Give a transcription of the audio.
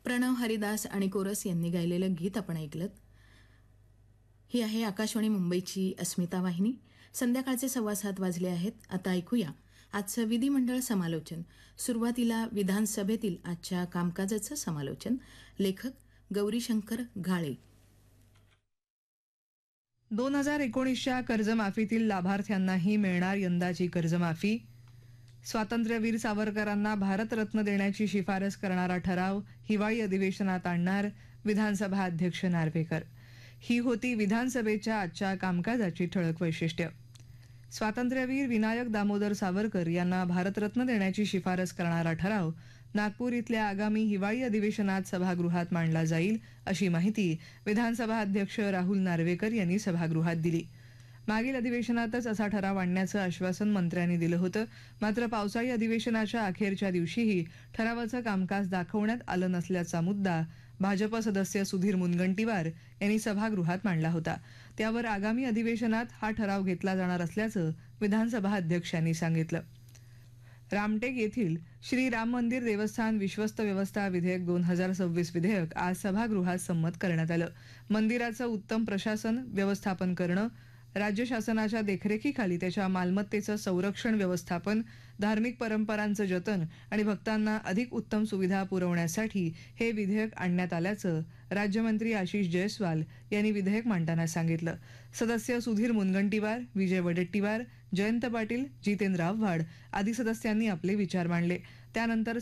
प्रणव हरिदास आणि कोरस यांनी गायलेलं गीत आपण ऐकलं. ही आहे आकाशवाणी मुंबईची अस्मिता वाहिनी. संध्याकाळचे 7:15 वाजले आहेत. आता ऐकूया आजचं विधिमंडळ समालोचन. सुरुवातीला विधानसभेतील आजच्या कामकाजाचं समालोचन. लेखक गौरीशंकर घाळे. 2019च्या कर्जमाफीतील लाभार्थ्यांनाही मिळणार यंदाची कर्जमाफी. स्वातंत्र्यवीर सावरकरांना भारतरत्न देण्याची शिफारस करणारा ठराव हिवाळी अधिवेशनात आणणार विधानसभा अध्यक्ष नार्वेकर. ही होती विधानसभेच्या आजच्या कामकाजाची ठळक वैशिष्ट्य. स्वातंत्र्यवीर विनायक दामोदर सावरकर यांना भारतरत्न देण्याची शिफारस करणारा ठराव नागपूर इथल्या आगामी हिवाळी अधिवेशनात सभागृहात मांडला जाईल, अशी माहिती विधानसभा अध्यक्ष राहुल नार्वेकर यांनी सभागृहात दिली. मागील अधिवेशनातच असा ठराव आणण्याचं आश्वासन मंत्र्यांनी दिलं होतं. मात्र पावसाळी अधिवेशनाच्या अखेरच्या दिवशीही ठरावाचं कामकाज दाखवण्यात आलं नसल्याचा मुद्दा भाजप सदस्य सुधीर मुनगंटीवार यांनी सभागृहात मांडला होता. त्यावर आगामी अधिवेशनात हा ठराव घेतला जाणार असल्याचं विधानसभा अध्यक्षांनी सांगितलं. रामटेक येथील श्री राम मंदिर देवस्थान विश्वस्त व्यवस्था विधेयक 2026 विधेयक आज सभागृहात संमत करण्यात आलं. मंदिराचं उत्तम प्रशासन व्यवस्थापन करणं, राज्य शासनाच्या देखरेखीखाली त्याच्या मालमत्तेचं संरक्षण व्यवस्थापन, धार्मिक परंपरांचं जतन आणि भक्तांना अधिक उत्तम सुविधा पुरवण्यासाठी हे विधेयक आणण्यात आल्याचं राज्यमंत्री आशिष जयस्वाल यांनी विधेयक मांडताना सांगितलं. सदस्य सुधीर मुनगंटीवार, विजय वडेट्टीवार, जयंत पाटील, जितेंद्र आव्हाड आदी सदस्यांनी आपले विचार मांडले. त्यानंतर